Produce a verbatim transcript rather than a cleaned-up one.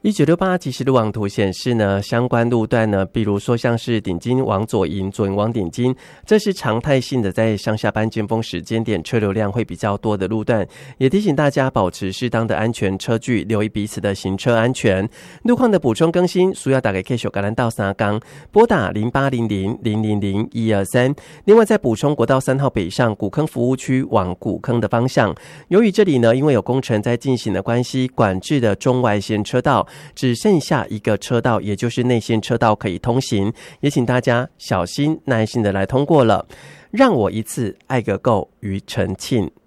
一九六八即时路网图显示呢，相关路段呢，比如说像是顶金往左营、左营往顶金，这是常态性的在上下班尖峰时间点车流量会比较多的路段，也提醒大家保持适当的安全车距，留意彼此的行车安全。路况的补充更新，需要打给 K 九橄榄道三港，拨打零八零零零零零一二三。另外再补充国道三号北上古坑服务区往古坑的方向，由于这里呢，因为有工程在进行的关系，管制的中外线车道只剩下一个车道，也就是内线车道可以通行，也请大家小心耐心的来通过了。让我一次爱个够，于澄庆。